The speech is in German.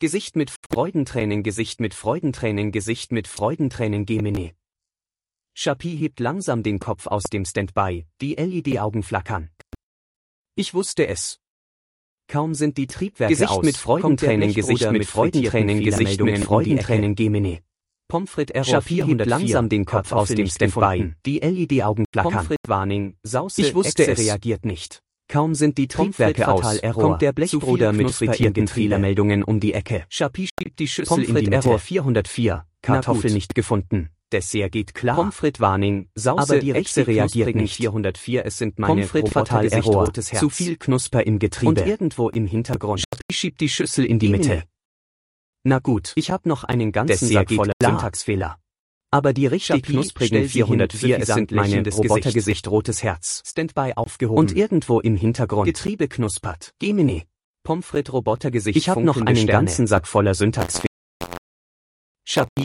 Gesicht mit Freudentränen, Gesicht mit Freudentränen, Gesicht mit Freudentränen, Gemini. Chappie hebt langsam den Kopf aus dem Standby, die LED-Augen flackern. Ich wusste es. Kaum sind die Triebwerke Gesicht aus, mit Freudentränen, Gesicht mit Freudentränen, Gesicht mit Freudentränen, Gemini. Pommes frites Error Chappie hebt 404, langsam den Kopf aus dem Standby, die LED-Augen flackern. Pommes frites Warning, Sauce, Ich wusste Echse es. reagiert nicht. Kaum sind die Triebwerke Pommes frites aus, Fatal Error. kommt der Zu Blechbruder viel mit Knusper frittierten im Getriebe. Fehlermeldungen um die Ecke. Chappie schiebt die Schüssel Pommes in die frites Mitte. Error 404, Kartoffel gut. nicht gefunden. Dessert geht klar. Pommes frites Warning, Sauce, Aber die Echse Echse reagiert reagiert nicht. 404, es sind meine Pommes frites Fatal Robotergesicht, Error, rotes Herz. zu viel Knusper im Getriebe. Und irgendwo im Hintergrund Chappie schiebt die Schüssel in die Gemini. Mitte. Na gut, Ich habe noch einen ganzen Dessert Sack geht voller klar. Syntaxfehler. aber die richtig Chappie, knusprigen stell sie hin, 404, es sind meine lächelndes Robotergesicht, rotes Herz. Standby aufgehoben. Und irgendwo im Hintergrund. Getriebe knuspert. Gemini. Pommes frites Robotergesicht. Ich habe noch funkelnde einen Sterne. ganzen Sack voller Syntaxfehler. Chappie